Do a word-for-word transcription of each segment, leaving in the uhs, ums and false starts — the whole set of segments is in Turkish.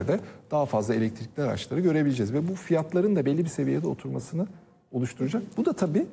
daha fazla elektrikli araçları görebileceğiz. Ve bu fiyatların da belli bir seviyede oturmasını oluşturacak. Bu da tabii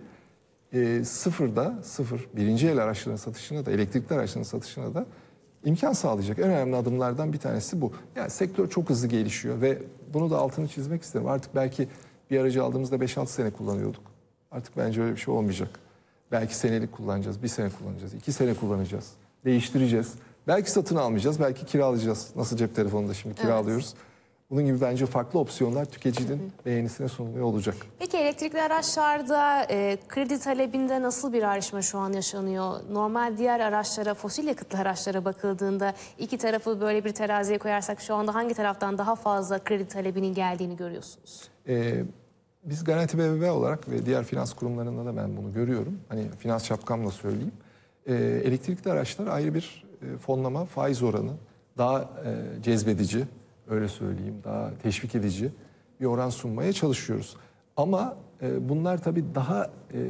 e, sıfırda, sıfır, birinci el araçların satışına da, elektrikli araçların satışına da imkan sağlayacak. En önemli adımlardan bir tanesi bu. Yani sektör çok hızlı gelişiyor ve bunu da altını çizmek isterim. Artık belki bir aracı aldığımızda beş altı sene kullanıyorduk. Artık bence öyle bir şey olmayacak. Belki senelik kullanacağız, bir sene kullanacağız, iki sene kullanacağız, değiştireceğiz. Belki satın almayacağız, belki kiralayacağız. Nasıl cep telefonunda şimdi kiralıyoruz. Evet. Bunun gibi bence farklı opsiyonlar tüketicinin hı hı. beğenisine sunuluyor olacak. Peki elektrikli araçlarda e, kredi talebinde nasıl bir ayrışma şu an yaşanıyor? Normal diğer araçlara, fosil yakıtlı araçlara bakıldığında iki tarafı böyle bir teraziye koyarsak şu anda hangi taraftan daha fazla kredi talebinin geldiğini görüyorsunuz? Ee, biz Garanti B B V olarak ve diğer finans kurumlarında da ben bunu görüyorum. Hani finans şapkamla söyleyeyim. Ee, elektrikli araçlar ayrı bir e, fonlama, faiz oranı daha e, cezbedici, öyle söyleyeyim, daha teşvik edici bir oran sunmaya çalışıyoruz. Ama e, bunlar tabii daha e,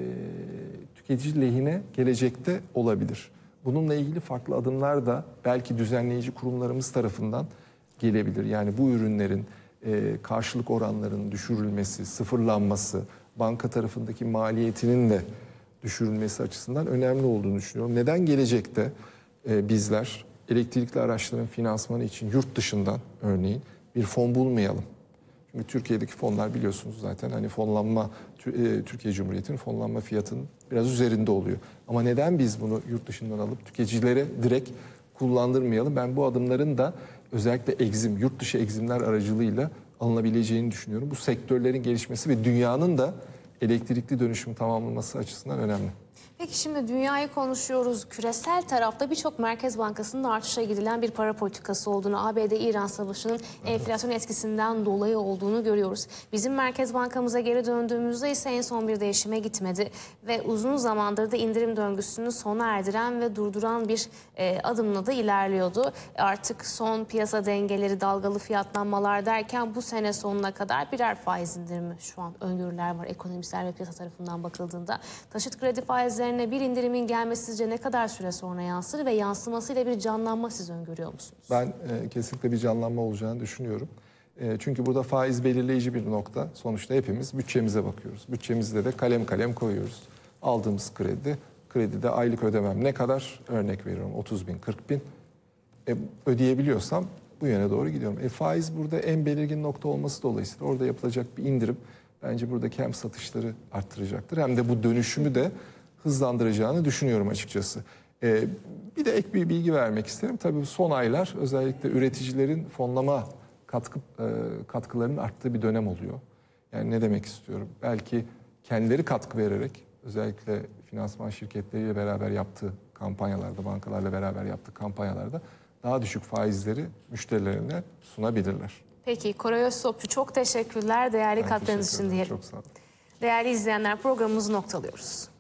tüketici lehine gelecekte olabilir. Bununla ilgili farklı adımlar da belki düzenleyici kurumlarımız tarafından gelebilir. Yani bu ürünlerin e, karşılık oranlarının düşürülmesi, sıfırlanması, banka tarafındaki maliyetinin de düşürülmesi açısından önemli olduğunu düşünüyorum. Neden gelecekte e, bizler elektrikli araçların finansmanı için yurt dışından örneğin bir fon bulmayalım? Çünkü Türkiye'deki fonlar biliyorsunuz zaten hani fonlanma, Türkiye Cumhuriyeti'nin fonlanma fiyatının biraz üzerinde oluyor. Ama neden biz bunu yurt dışından alıp tüketicilere direkt kullandırmayalım? Ben bu adımların da özellikle egzim, yurt dışı egzimler aracılığıyla alınabileceğini düşünüyorum. Bu sektörlerin gelişmesi ve dünyanın da elektrikli dönüşüm tamamlaması açısından önemli. Peki şimdi dünyayı konuşuyoruz. Küresel tarafta birçok merkez bankasının artışa gidilen bir para politikası olduğunu, A B D-İran savaşının enflasyon etkisinden dolayı olduğunu görüyoruz. Bizim Merkez Bankamıza geri döndüğümüzde ise en son bir değişime gitmedi. Ve uzun zamandır da indirim döngüsünü sona erdiren ve durduran bir e, adımla da ilerliyordu. Artık son piyasa dengeleri, dalgalı fiyatlanmalar derken bu sene sonuna kadar birer faiz indirimi şu an öngörüler var ekonomistler ve piyasa tarafından bakıldığında. Taşıt kredi faizleri bir indirimin gelmesi sizce ne kadar süre sonra yansır ve yansımasıyla bir canlanma siz öngörüyor musunuz? Ben e, kesinlikle bir canlanma olacağını düşünüyorum. E, çünkü burada faiz belirleyici bir nokta. Sonuçta hepimiz bütçemize bakıyoruz. Bütçemizde de kalem kalem koyuyoruz. Aldığımız kredi, kredide aylık ödemem ne kadar? Örnek veriyorum otuz bin, kırk bin. E, ödeyebiliyorsam bu yöne doğru gidiyorum. E, faiz burada en belirgin nokta olması dolayısıyla orada yapılacak bir indirim bence buradaki hem satışları arttıracaktır hem de bu dönüşümü de hızlandıracağını düşünüyorum açıkçası. Ee, bir de ek bir bilgi vermek isterim. Tabii son aylar özellikle üreticilerin fonlama katkı e, katkılarının arttığı bir dönem oluyor. Yani ne demek istiyorum? Belki kendileri katkı vererek özellikle finansman şirketleriyle beraber yaptığı kampanyalarda, bankalarla beraber yaptığı kampanyalarda daha düşük faizleri müşterilerine sunabilirler. Peki Koray Öztopçu çok teşekkürler değerli katkılarınız için diyelim. Çok sağ olun. Değerli izleyenler programımızı noktalıyoruz.